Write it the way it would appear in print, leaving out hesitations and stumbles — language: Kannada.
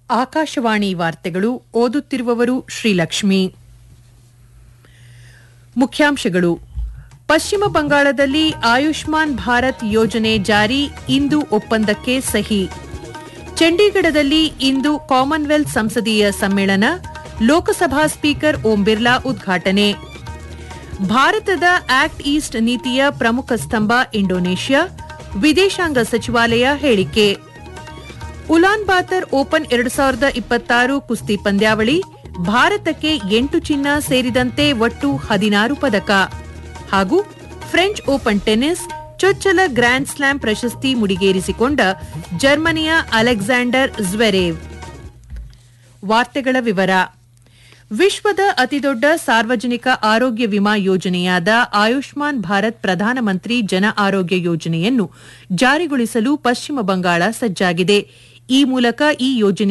ಆಕಾಶವಾಣಿ ವಾರ್ತೆಗಳು ಓದುತ್ತಿರುವವರು ಶ್ರೀಲಕ್ಷ್ಮಿ. ಮುಖ್ಯಾಂಶಗಳು. ಪಶ್ಚಿಮ ಬಂಗಾಳದಲ್ಲಿ ಆಯುಷ್ಮಾನ್ ಭಾರತ್ ಯೋಜನೆ ಜಾರಿ, ಇಂದು ಒಪ್ಪಂದಕ್ಕೆ ಸಹಿ. ಚಂಡೀಗಢದಲ್ಲಿ ಇಂದು ಕಾಮನ್ವೆಲ್ತ್ ಸಂಸದೀಯ ಸಮ್ಮೇಳನ, ಲೋಕಸಭಾ ಸ್ಪೀಕರ್ ಓಂ ಬಿರ್ಲಾ ಉದ್ಘಾಟನೆ. ಭಾರತದ ಆಕ್ಟ್ ಈಸ್ಟ್ ನೀತಿಯ ಪ್ರಮುಖ ಸ್ತಂಭ ಇಂಡೋನೇಷ್ಯಾ, ವಿದೇಶಾಂಗ ಸಚಿವಾಲಯ ಹೇಳಿಕೆ. ಉಲಾನ್ ಬಾತರ್ ಓಪನ್ 2026 ಕುಸ್ತಿ ಪಂದ್ಯಾವಳಿ, ಭಾರತಕ್ಕೆ 8 ಚಿನ್ನ ಸೇರಿದಂತೆ ಒಟ್ಟು 16 ಪದಕ. ಹಾಗೂ ಫ್ರೆಂಚ್ ಓಪನ್ ಟೆನ್ನಿಸ್, ಚೊಚ್ಚಲ ಗ್ರ್ಯಾಂಡ್ ಸ್ಲಾಮ್ ಪ್ರಶಸ್ತಿ ಮುಡಿಗೇರಿಸಿಕೊಂಡ ಜರ್ಮನಿಯ ಅಲೆಕ್ಸಾಂಡರ್ ಜ್ವೆರೇವ್. ವಾರ್ತೆಗಳ ವಿವರ. ವಿಶ್ವದ ಅತಿದೊಡ್ಡ ಸಾರ್ವಜನಿಕ ಆರೋಗ್ಯ ವಿಮಾ ಯೋಜನೆಯಾದ ಆಯುಷ್ಮಾನ್ ಭಾರತ್ ಪ್ರಧಾನಮಂತ್ರಿ ಜನ ಆರೋಗ್ಯ ಯೋಜನೆಯನ್ನು ಜಾರಿಗೊಳಿಸಲು ಪಶ್ಚಿಮ ಬಂಗಾಳ ಸಜ್ಜಾಗಿದೆ. ಈ ಮೂಲಕ ಈ ಯೋಜನೆ